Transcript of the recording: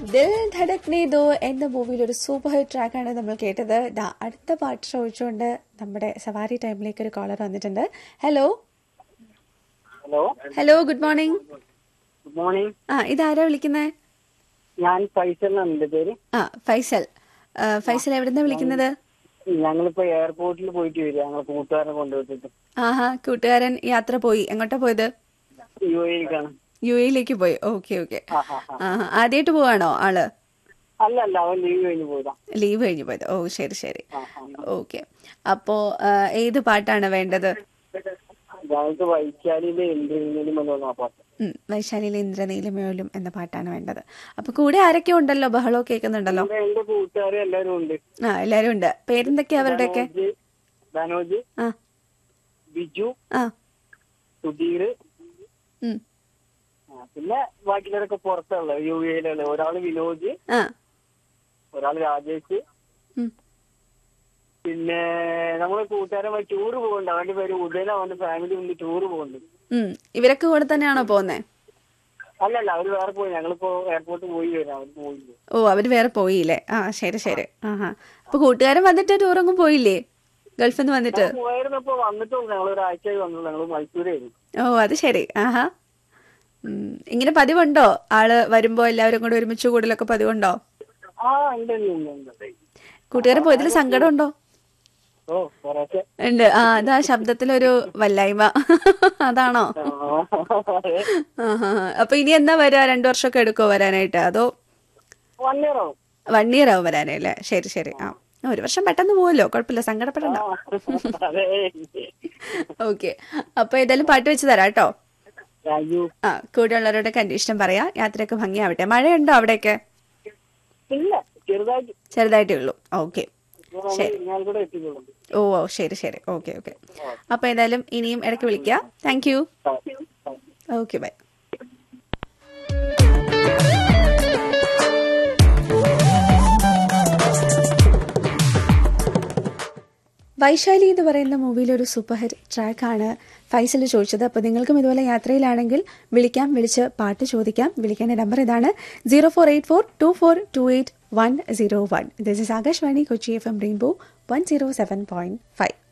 ദിൽ ധഡക്നെ ദോ എന്ന മൂവിയിൽ ഒരു സൂപ്പർ ഹിറ്റ് ട്രാക്കാണ് നമ്മൾ കേട്ടത്. അടുത്ത പാട്ട് ചോദിച്ചുകൊണ്ട് നമ്മുടെ സവാരി ടൈമിലേക്ക് ഒരു കോളർ വന്നിട്ടുണ്ട്. Hello hello hello good morning. Good morning. ഇതാരാ വിളിക്കുന്നത്? ഞാൻ ഫൈസൽ എന്നാണ് എന്റെ പേര്. ഫൈസൽ. ഫൈസൽ എവിടുന്നാ വിളിക്കുന്നത്? ഞങ്ങളിപ്പോ എയർപോർട്ടിൽ പോയിട്ട് വരിക, ഞങ്ങൾ കൂട്ടുകാരനെ കൊണ്ടുപോയിട്ട്. കൂട്ടുകാരൻ യാത്ര പോയി. എങ്ങോട്ടാ പോയത്? UAE-ക്കാണ്. UAE-ലേക്ക് പോയി. Okay okay. ആദ്യമായിട്ട് പോവാണോ ആള്? അല്ല അവൻ ലീവ് കഴിഞ്ഞ് പോയതാ. ലീവ് കഴിഞ്ഞ് പോയത്. ഓ ശരി ശരി. ഓക്കെ. അപ്പോ ഏത് പാട്ടാണ് വേണ്ടത്? ഞങ്ങൾക്ക് വൈശാലിയിലെ എന്തെങ്കിലും പാട്ട്. വൈശാലിയിലെ ഇന്ദ്രനീലമേലും എന്ന പാട്ടാണ് വേണ്ടത്. അപ്പൊ കൂടെ ആരൊക്കെ ഉണ്ടല്ലോ? ബഹളോ കേൾക്കുന്നുണ്ടല്ലോ. എന്റെ കൂട്ടുകാരും എല്ലാരും ഉണ്ട്. എല്ലാരും ഉണ്ട്. പേരെന്തൊക്കെയാ അവരുടെയൊക്കെ? ധനോജ്, ബിജു, സുധീർ, പിന്നെ ബാക്കിയുള്ളവരൊക്കെ പുറത്തുള്ള UAE-യിലുള്ള. ഒരാള് വിനോദ്, ഒരാള് രാജേഷ്, പിന്നെ നമ്മള് കൂട്ടുകാരമായി ടൂറ് പോകുന്നുണ്ട്. അവന്റെ പേര് ഉദയൻ. അവന്റെ ഫാമിലി ഒന്ന് ടൂറ് പോകുന്നുണ്ട്. ഇവരൊക്കെ കൂടെ തന്നെയാണോ പോകുന്നേ? അല്ലല്ല, അവര് വേറെ പോയി. ഞങ്ങളിപ്പോ എയർപോർട്ടിൽ പോയി വരാം. അവര് പോയില്ലേ. ഓ അവര് വേറെ പോയില്ലേ? ശരി ശരി. അപ്പൊ കൂട്ടുകാരൻ വന്നിട്ട് ടൂറൊന്നും പോയില്ലേ? ഗൾഫിൽ നിന്ന് വന്നിട്ട് പോയായിരുന്നു. ഇപ്പൊ വന്നിട്ടുള്ളൂ. ഞങ്ങൾ ഒരാഴ്ചയായി വന്നുള്ളൂ. ഞങ്ങള് മൈസൂരായിരുന്നു. ഓ അത് ശരി. ഇങ്ങനെ പതിവുണ്ടോ? ആള് വരുമ്പോ എല്ലാവരും കൂടെ ഒരുമിച്ച് കൂടലൊക്കെ പതിവുണ്ടോ? കൂട്ടുകാരൻ പോയതിൽ സങ്കടം ഉണ്ടോ? ഉണ്ട്. അതാ ശബ്ദത്തിലൊരു വല്ലായ്മ. അതാണോ? അപ്പൊ ഇനി എന്നാ വരാ? 2 വർഷമൊക്കെ എടുക്കോ വരാനായിട്ട്? അതോ 1 year ആവും വരാനല്ലേ? ശരി ശരി. 1 വർഷം പെട്ടെന്ന് പോവല്ലോ. കുഴപ്പമില്ല, സങ്കടപ്പെടണ്ട. ഓക്കെ. അപ്പൊ ഏതായാലും പാട്ട് വെച്ച് തരാം കേട്ടോ. കൂടെ ഉള്ളവരുടെ കണ്ടീഷൻ പറയാ. യാത്രയൊക്കെ ഭംഗിയാവട്ടെ. മഴയുണ്ടോ അവിടെയൊക്കെ? ചെറുതായിട്ടേ ഉള്ളൂ. ഓക്കെ ശരി. ഓ ശരി ശരി. Okay okay. അപ്പൊ ഏതായാലും ഇനിയും ഇടയ്ക്ക് വിളിക്കുക. Thank you. Okay bye. Vaishali എന്ന് പറയുന്ന മൂവിയിലൊരു സൂപ്പർ ഹിറ്റ് ട്രാക്കാണ് ഫൈസൽ ചോദിച്ചത്. അപ്പോൾ നിങ്ങൾക്കും ഇതുപോലെ യാത്രയിലാണെങ്കിൽ വിളിക്കാം, വിളിച്ച് പാട്ട് ചോദിക്കാം. വിളിക്കേണ്ട നമ്പർ ഇതാണ് 0484242801. This is Akashvani Kochi FM rainbow 107.5.